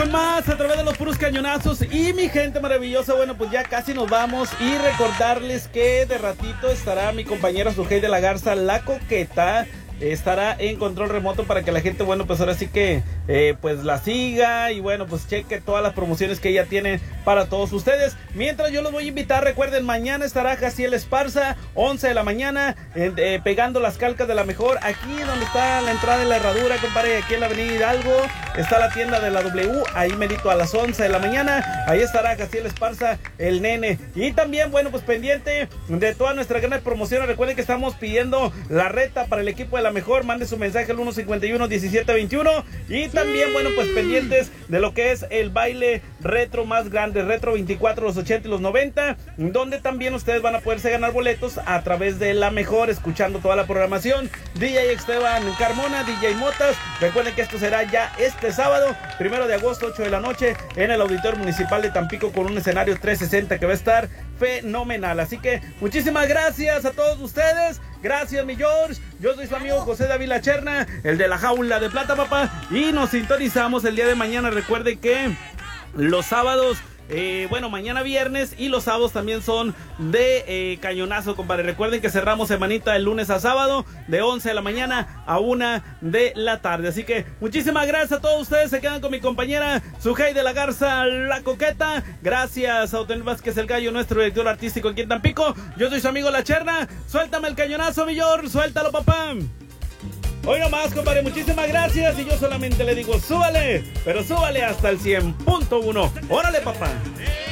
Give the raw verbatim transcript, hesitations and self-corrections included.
más a través de los puros cañonazos. Y mi gente maravillosa, bueno, pues ya casi nos vamos. Y recordarles que de ratito estará mi compañera Sujei de la Garza, la Coqueta. Estará en control remoto para que la gente, bueno, pues ahora sí que eh, pues la siga y bueno, pues cheque todas las promociones que ella tiene para todos ustedes. Mientras yo los voy a invitar, recuerden, mañana estará Jaciel Esparza, once de la mañana, eh, eh, pegando las calcas de la mejor, aquí donde está la entrada de la herradura, compadre, aquí en la avenida Hidalgo, está la tienda de la W, ahí merito a las once de la mañana, ahí estará Jaciel Esparza, el nene. Y también, bueno, pues pendiente de toda nuestra gran promoción, recuerden que estamos pidiendo la reta para el equipo de la mejor, mande su mensaje al uno cincuenta y uno diecisiete veintiuno. Y también, bueno, pues pendientes de lo que es el baile retro más grande, Retro veinticuatro, los ochenta y los noventa, donde también ustedes van a poderse ganar boletos a través de la mejor, escuchando toda la programación. D J Esteban Carmona, D J Motas. Recuerden que esto será ya este sábado, primero de agosto, ocho de la noche, en el Auditorio Municipal de Tampico, con un escenario trescientos sesenta que va a estar fenomenal. Así que muchísimas gracias a todos ustedes. Gracias, mi George. Yo soy su amigo José David La Cherna, el de la jaula de plata, papá. Y nos sintonizamos el día de mañana. Recuerde que los sábados, eh, bueno, mañana viernes y los sábados también son de eh, cañonazo, compadre. Recuerden que cerramos semanita el lunes a sábado, de once de la mañana a una de la tarde. Así que muchísimas gracias a todos ustedes. Se quedan con mi compañera Sujei de la Garza, la Coqueta. Gracias a Otenel Vázquez, el gallo, nuestro director artístico aquí en Tampico. Yo soy su amigo La Cherna. Suéltame el cañonazo, mi George. Suéltalo, papá. Hoy nomás, compadre, muchísimas gracias. Y yo solamente le digo, súbale, pero súbale hasta el cien punto uno. Órale, papá.